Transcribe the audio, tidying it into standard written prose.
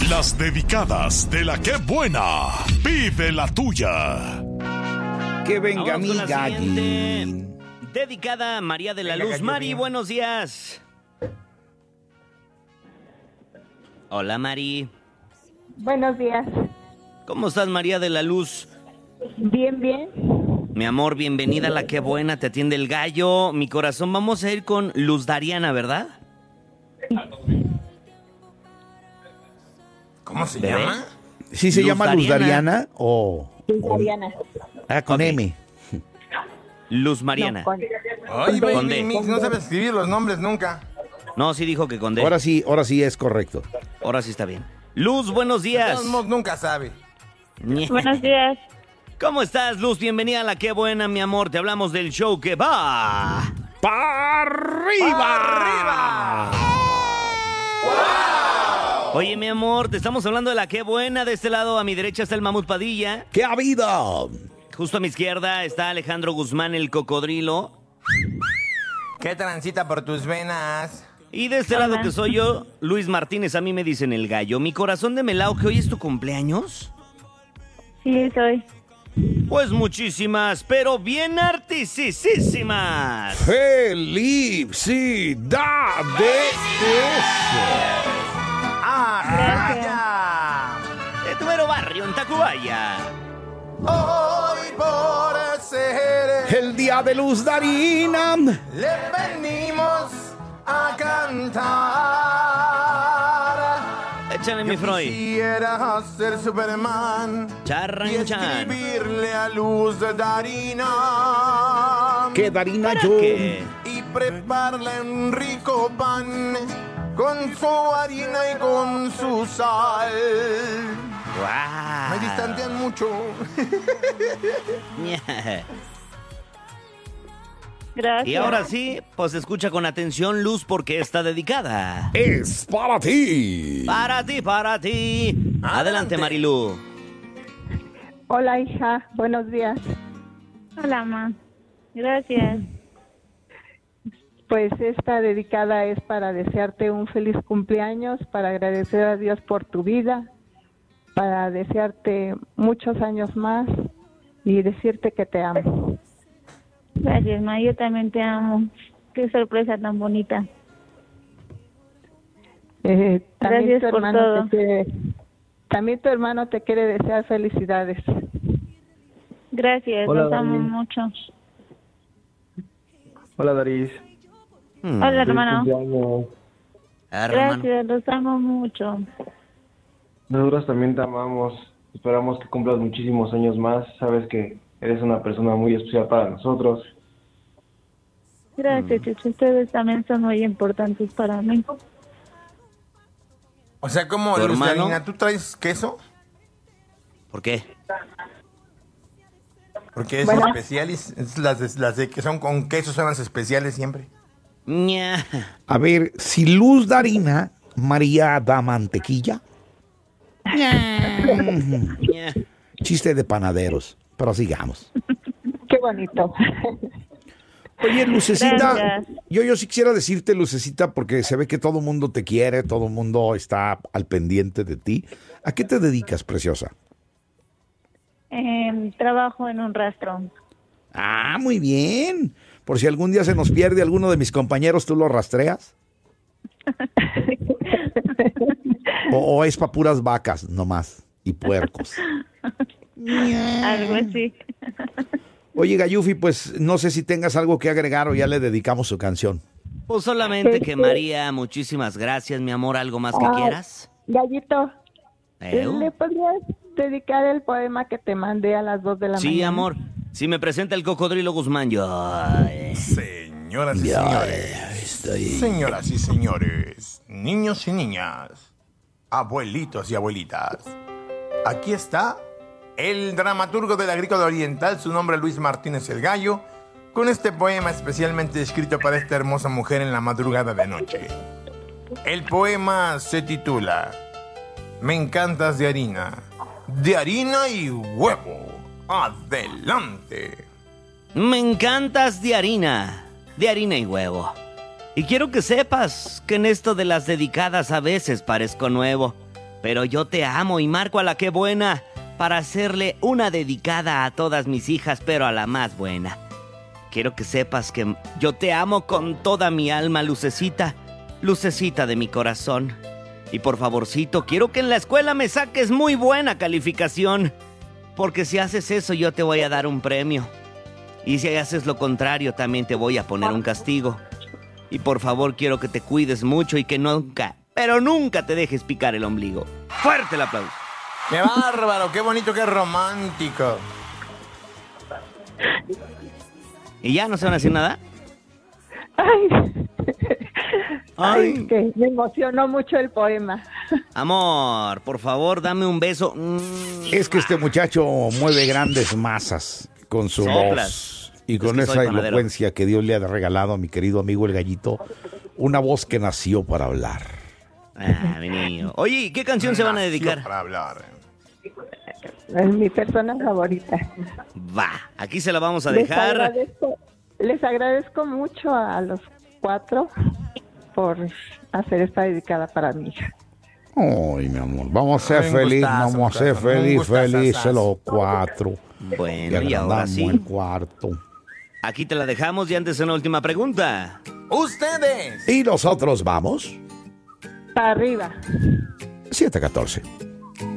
Las dedicadas de la que buena. Vive la tuya. Que venga Vamos mi con la gallín. siguiente. Dedicada a María de la Venga, Luz. gallo Mari, mío. buenos días. Hola, Mari. Buenos días. ¿Cómo estás, María de la Luz? Bien, bien. Mi amor, bienvenida a la que buena. Te atiende el gallo. Mi corazón, vamos a ir con Luz Dariana, ¿verdad? ¿Cómo se ¿Bebé? llama? ¿Sí se Luz llama Luz Dariana. Dariana o...? Mariana. Con Ok. M. Luz Mariana. No, con- Ay, Con D. baby mix, no sabes escribir los nombres nunca. No, sí dijo que con D. Ahora sí es correcto. Ahora sí está bien. Luz, buenos De días. todos modos, nunca sabe. Buenos días. ¿Cómo estás, Luz? Bienvenida a la que buena, mi amor. Te hablamos del show que va. ¡Para arriba! Oye, mi amor, te estamos hablando de la que buena. De este lado, a mi derecha está el Mamut Padilla. ¡Qué ha habido! Justo a mi izquierda está Alejandro Guzmán, el cocodrilo. ¿Qué transita por tus venas? Y de este lado que soy yo, Luis Martínez, a mí me dicen el gallo. Mi corazón de melao, que hoy es tu cumpleaños. Sí, soy. Pues muchísimas, pero bien artisísimas. ¡Felicidades! ¡Ah, De tu mero barrio, en Tacubaya. Hoy por ser El día de Luz Darina. le venimos a cantar. Échale, mi Freud. Quisiera ser Superman y Charran, chan. escribirle a Luz de Darina Que Darina ¿Para yo. qué? y prepararle un rico pan con su harina y con su sal. ¡Guau! Me distantean mucho. Gracias. Y ahora sí, pues escucha con atención, Luz, porque está dedicada. Es para ti. Para ti, para ti. Adelante, Marilu. Hola, hija. Buenos días. Hola, ma. Gracias. Pues esta dedicada es para desearte un feliz cumpleaños, para agradecer a Dios por tu vida, para desearte muchos años más y decirte que te amo. Gracias, ma. Yo también te amo. Qué sorpresa tan bonita. También Gracias tu por hermano todo. también tu hermano te quiere desear felicidades. Gracias, Hola, los amo Dani. mucho. Hola, Daris. Hola, Feliz hermano. cumpleaños. Hermano. Gracias, los amo mucho. Nosotros también te amamos. Esperamos que cumplas muchísimos años más. Sabes que eres una persona muy especial para nosotros. Gracias, Chucho. Ustedes también son muy importantes para mí. O sea, como ¿Tu Luz hermano? Darina, ¿tú traes queso? ¿Por qué? Porque es Bueno. especial y las de que son con queso son las especiales siempre. Ña. A ver, si Luz Darina, María da mantequilla. Ña. Chiste de panaderos. Pero sigamos. Qué bonito. Oye, Lucecita, Gracias. yo sí quisiera decirte, Lucecita, porque se ve que todo el mundo te quiere, todo el mundo está al pendiente de ti. ¿A qué te dedicas, preciosa? Trabajo en un rastro. Ah, muy bien. Por si algún día se nos pierde alguno de mis compañeros, ¿tú lo rastreas? ¿O es para puras vacas nomás y puercos? Algo así. Oye, Gayufi, pues no sé si tengas algo que agregar o ya le dedicamos su canción. Pues solamente que María, muchísimas gracias, mi amor. ¿Algo más que Ah. quieras? Gallito, ¿Eu? ¿le podrías dedicar el poema que te mandé a las 2 de la mañana? Sí, amor. Si me presenta el cocodrilo Guzmán, yo... Señoras y señores. Señoras y señores. Niños y niñas. Abuelitos y abuelitas. Aquí está el dramaturgo del Agrícola Oriental, su nombre es Luis Martínez el Gallo, con este poema especialmente escrito para esta hermosa mujer en la madrugada de noche. El poema se titula Me encantas de harina y huevo. Adelante. Me encantas de harina y huevo. Y quiero que sepas que en esto de las dedicadas a veces parezco nuevo. Pero yo te amo y marco a la que buena para hacerle una dedicada a todas mis hijas, pero a la más buena. Quiero que sepas que yo te amo con toda mi alma, Lucecita, Lucecita de mi corazón. Y por favorcito, quiero que en la escuela me saques muy buena calificación, porque si haces eso yo te voy a dar un premio. Y si haces lo contrario, también te voy a poner un castigo. Y por favor, quiero que te cuides mucho y que nunca, pero nunca te dejes picar el ombligo. ¡Fuerte el aplauso! ¡Qué bárbaro! ¡Qué bonito, qué romántico! ¿Y ya no se van a decir nada? Ay, que me emocionó mucho el poema. Amor, por favor, dame un beso. Es que este muchacho mueve grandes masas con su voz y con esa elocuencia que Dios le ha regalado a mi querido amigo el Gallito, una voz que nació para hablar. Ah, mi niño. Oye, ¿qué canción se van a dedicar? Para hablar. Es mi persona favorita. Va, aquí se la vamos a dejar. Les agradezco mucho a los 4 por hacer esta dedicada para mi hija. Ay, mi amor, vamos a ser felices, vamos a ser felices los 4. Bueno, y ahora sí. El cuarto. Aquí te la dejamos y antes una última pregunta. ¡Ustedes! ¿Y nosotros vamos? Para arriba. 7-14.